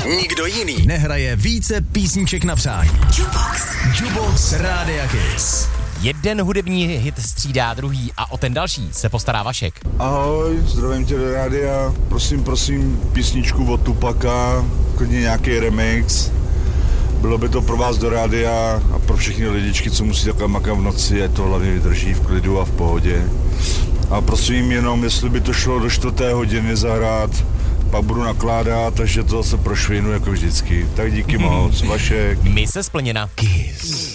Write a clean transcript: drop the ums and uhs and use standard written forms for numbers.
Nikdo jiný nehraje více písniček na přání. Jukebox Rádia Kiss. Jeden hudební hit střídá druhý a o ten další se postará Vašek. Ahoj, zdravím tě do rádia. Prosím, písničku od Tupaka, klidně nějaký remix. Bylo by to pro vás do rádia a pro všechny lidičky, co musí takhle makat v noci, ať to hlavně vydrží v klidu a v pohodě. A prosím jenom, jestli by to šlo do 4. hodiny zahrát, pak budu nakládat, takže to zase prošvihnu jako vždycky. Tak díky moc, Vašek. Mise splněna. Kiss.